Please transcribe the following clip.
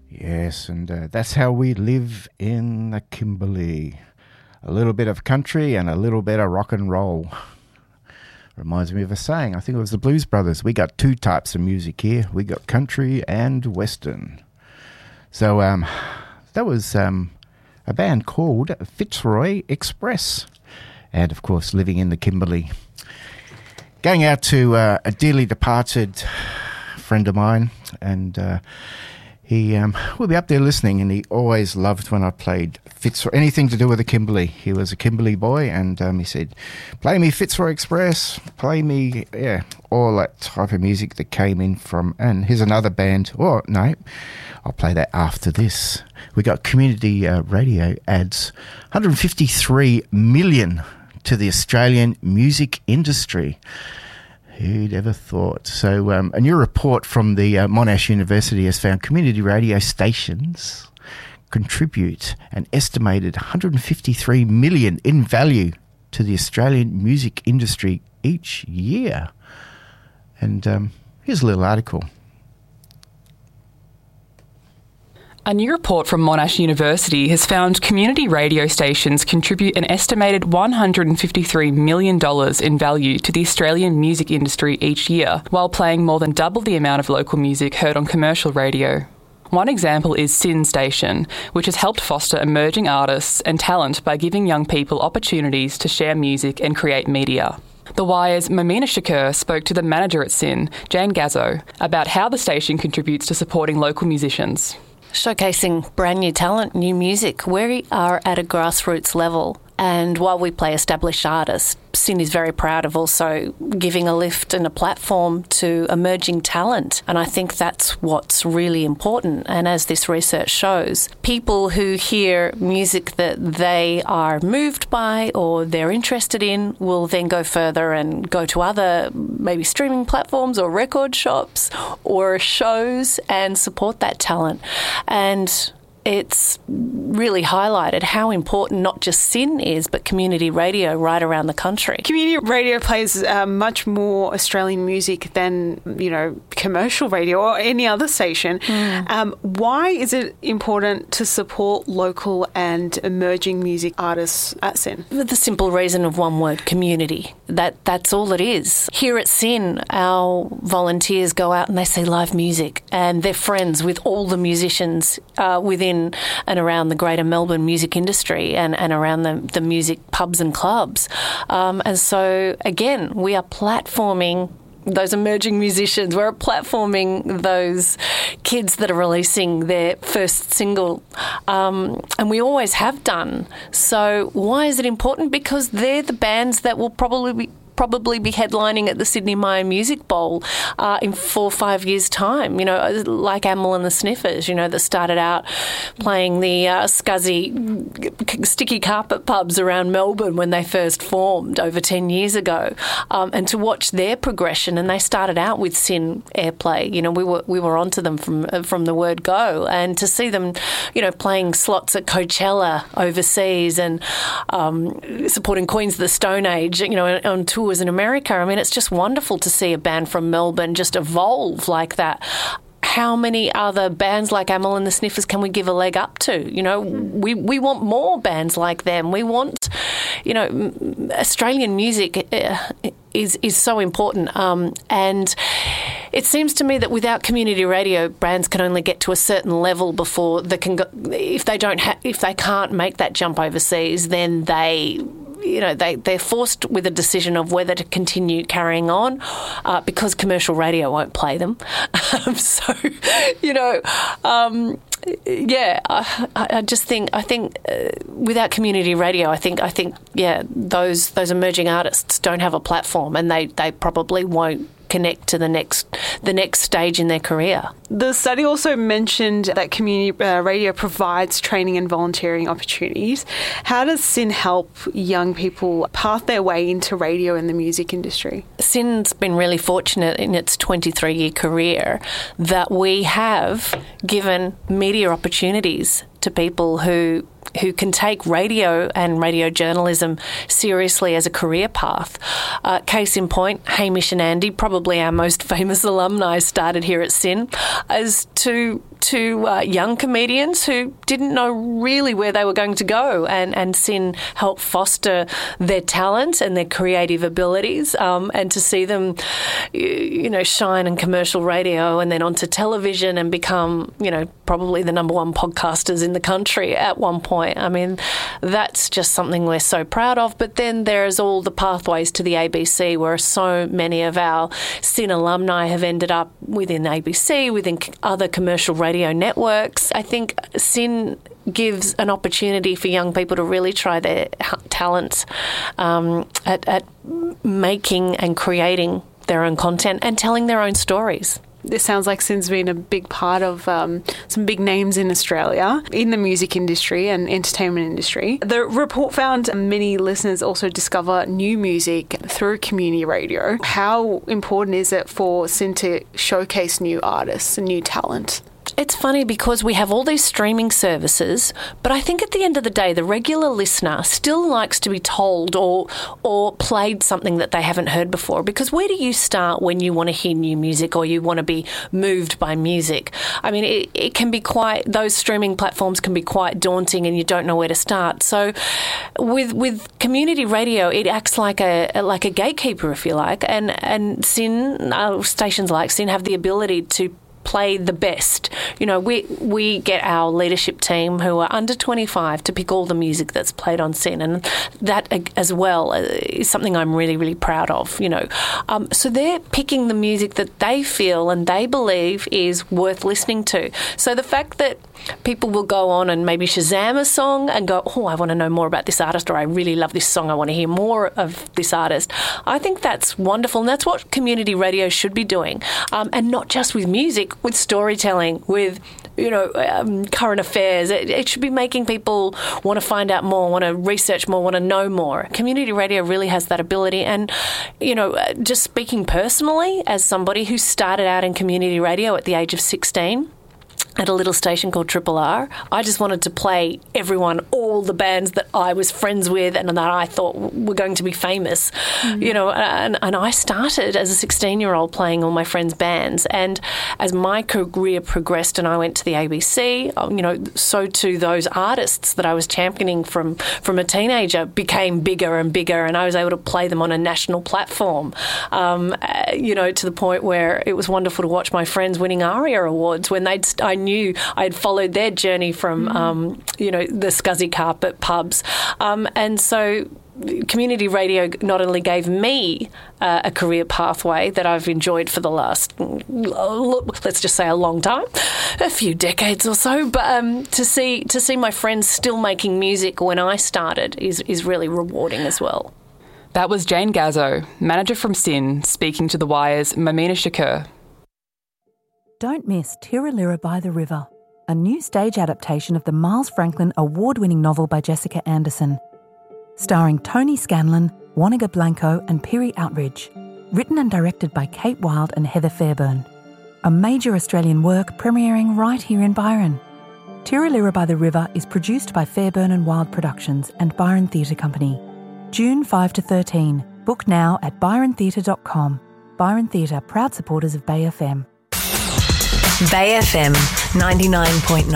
Yes, and that's how we live in the Kimberley. A little bit of country and a little bit of rock and roll. Reminds me of a saying, I think it was the Blues Brothers. We got two types of music here. We got country and western. So that was a band called Fitzroy Express. And, of course, living in the Kimberley. Going out to a dearly departed friend of mine, and he will be up there listening, and he always loved when I played Fitzroy, anything to do with the Kimberley. He was a Kimberley boy, and he said, play me Fitzroy Express, play me, all that type of music that came in from, and here's another band. Oh, no, I'll play that after this. We got community radio adds 153 million to the Australian music industry. Who'd ever thought? So a new report from the Monash University has found community radio stations contribute an estimated 153 million in value to the Australian music industry each year. And here's a little article. A new report from Monash University has found community radio stations contribute an estimated $153 million in value to the Australian music industry each year, while playing more than double the amount of local music heard on commercial radio. One example is SYN Station, which has helped foster emerging artists and talent by giving young people opportunities to share music and create media. The Wire's Mamina Shakur spoke to the manager at SYN, Jane Gazzo, about how the station contributes to supporting local musicians. Showcasing brand new talent, new music. We are at a grassroots level, and while we play established artists, SYN is very proud of also giving a lift and a platform to emerging talent, and I think that's what's really important. And as this research shows, people who hear music that they are moved by or they're interested in will then go further and go to other maybe streaming platforms or record shops or shows and support that talent. And it's really highlighted how important not just SYN is, but community radio right around the country. Community radio plays much more Australian music than, commercial radio or any other station. Why is it important to support local and emerging music artists at SYN? For the simple reason of one word, community. That's all it is. Here at SYN, our volunteers go out and they see live music, and they're friends with all the musicians within and around the greater Melbourne music industry and around the music pubs and clubs. And so, again, we are platforming those emerging musicians. We're platforming those kids that are releasing their first single, and we always have done. So why is it important? Because they're the bands that will probably be headlining at the Sydney Myer Music Bowl in 4 or 5 years' time, like Amyl and the Sniffers, that started out playing the scuzzy, sticky carpet pubs around Melbourne when they first formed over 10 years ago. And to watch their progression, and they started out with SYN airplay, we were onto them from the word go, and to see them, playing slots at Coachella overseas and supporting Queens of the Stone Age, on tour in America. I mean, it's just wonderful to see a band from Melbourne just evolve like that. How many other bands like Amyl and the Sniffers can we give a leg up to? We want more bands like them. We want, Australian music is so important. And it seems to me that without community radio, bands can only get to a certain level before they can go. If they can't make that jump overseas, then they're forced with a decision of whether to continue carrying on because commercial radio won't play them. I just think without community radio, I think those emerging artists don't have a platform, and they probably won't connect to the next stage in their career. The study also mentioned that community radio provides training and volunteering opportunities. How does SYN help young people path their way into radio and the music industry? SYN's been really fortunate in its 23-year career that we have given media opportunities to people who can take radio and radio journalism seriously as a career path. Case in point, Hamish and Andy, probably our most famous alumni, started here at SYN, as two to young comedians who didn't know really where they were going to go, and SYN helped foster their talent and their creative abilities, and to see them, shine in commercial radio and then onto television and become, probably the number one podcasters in the country at one point. I mean, that's just something we're so proud of. But then there's all the pathways to the ABC, where so many of our SYN alumni have ended up within ABC, within other commercial radio networks. I think SYN gives an opportunity for young people to really try their talents at making and creating their own content and telling their own stories. It sounds like SYN's been a big part of some big names in Australia in the music industry and entertainment industry. The report found many listeners also discover new music through community radio. How important is it for SYN to showcase new artists and new talent? It's funny because we have all these streaming services, but I think at the end of the day, the regular listener still likes to be told or played something that they haven't heard before. Because where do you start when you want to hear new music or you want to be moved by music? I mean, it can be those streaming platforms can be quite daunting and you don't know where to start. So with community radio, it acts like a gatekeeper, if you like, and SYN, stations like SYN have the ability to play the best. We get our leadership team who are under 25 to pick all the music that's played on SYN, and that as well is something I'm really, really proud of. So they're picking the music that they feel and they believe is worth listening to. So the fact that people will go on and maybe Shazam a song and go, I want to know more about this artist, or I really love this song, I want to hear more of this artist. I think that's wonderful, and that's what community radio should be doing. And not just with music, with storytelling, with current affairs. It should be making people want to find out more, want to research more, want to know more. Community radio really has that ability. And, just speaking personally, as somebody who started out in community radio at the age of 16, at a little station called Triple R, I just wanted to play all the bands that I was friends with and that I thought were going to be famous, and I started as a 16-year-old playing all my friends' bands. And as my career progressed and I went to the ABC, so too those artists that I was championing from a teenager became bigger and bigger, and I was able to play them on a national platform, to the point where it was wonderful to watch my friends winning ARIA awards when I knew I had followed their journey from, the scuzzy carpet pubs. And so community radio not only gave me a career pathway that I've enjoyed for the last, let's just say a long time, a few decades or so, but to see my friends still making music when I started is really rewarding as well. That was Jane Gazzo, manager from SYN, speaking to The Wire's Mamina Shakur. Don't miss Tiralira by the River, a new stage adaptation of the Miles Franklin award-winning novel by Jessica Anderson, starring Tony Scanlon, Wanaka Blanco and Piri Outridge, written and directed by Kate Wilde and Heather Fairburn. A major Australian work premiering right here in Byron. Tiralira by the River is produced by Fairburn and Wilde Productions and Byron Theatre Company. June 5 to 13. Book now at byrontheatre.com. Byron Theatre, proud supporters of Bay FM. Bay FM 99.9.